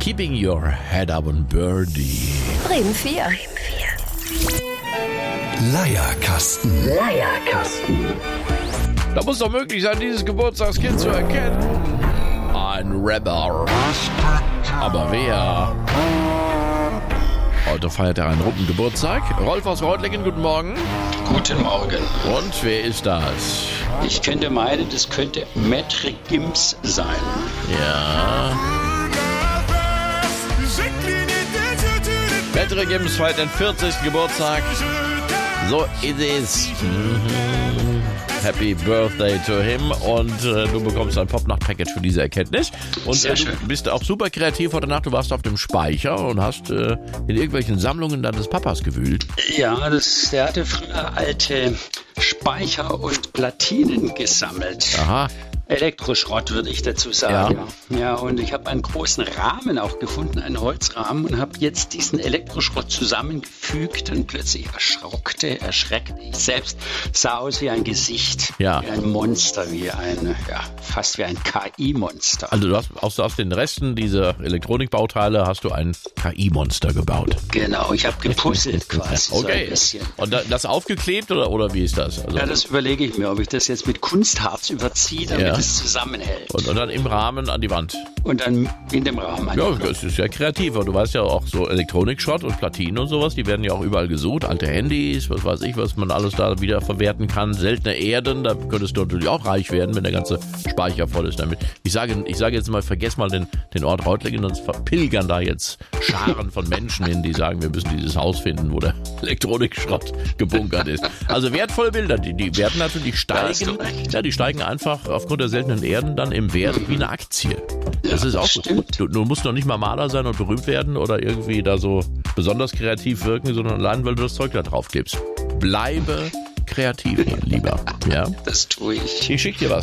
Keeping Your Head Up on Birdie. Bremen 4. Leierkasten. Da muss doch möglich sein, dieses Geburtstagskind zu erkennen. Ein Rapper. Aber wer? Heute feiert er einen runden Geburtstag. Rolf aus Reutlingen, guten Morgen. Guten Morgen. Und wer ist das? Ich könnte meinen, das könnte Maitre Gims sein. Ja. Maitre Gims feiert den 40. Geburtstag. So ist es. Happy Birthday to him. Und du bekommst ein Popnacht-Package für diese Erkenntnis. Und Sehr schön. Du bist auch super kreativ heute Nacht. Du warst auf dem Speicher und hast in irgendwelchen Sammlungen deines Papas gewühlt. Ja, der hatte früher alte Speicher und Platinen gesammelt. Aha. Elektroschrott, würde ich dazu sagen. Ja, und ich habe einen großen Rahmen auch gefunden, einen Holzrahmen, und habe jetzt diesen Elektroschrott zusammengefügt und plötzlich erschreckte ich selbst, sah aus wie ein Gesicht, Ja. wie ein Monster, fast wie ein KI-Monster. Also du hast aus den Resten dieser Elektronikbauteile hast du ein KI-Monster gebaut. Genau, ich habe gepuzzelt quasi so ein Okay. bisschen. Und das aufgeklebt oder wie ist das? Also, Ja, das überlege ich mir, ob ich das jetzt mit Kunstharz überziehe, damit es zusammenhält. und dann im Rahmen an die Wand. Und dann in dem Rahmen. Ja, das ist ja kreativ. Du weißt ja auch, so Elektronikschrott und Platinen und sowas, die werden ja auch überall gesucht. Alte Handys, was weiß ich, was man alles da wieder verwerten kann. Seltene Erden, da könntest du natürlich auch reich werden, wenn der ganze Speicher voll ist damit. Ich sage jetzt mal, vergess mal den Ort Reutlingen, sonst verpilgern da jetzt Scharen von Menschen hin, die sagen, wir müssen dieses Haus finden, wo der Elektronikschrott gebunkert ist. Also wertvolle Bilder, die werden natürlich steigen. Ja, die steigen einfach aufgrund der seltenen Erden dann im Wert wie eine Aktie. Das ist auch so. Du musst noch nicht mal Maler sein und berühmt werden oder irgendwie da so besonders kreativ wirken, sondern allein, weil du das Zeug da drauf klebst. Bleibe kreativ, mein Lieber. Ja? Das tue ich. Ich schick dir was.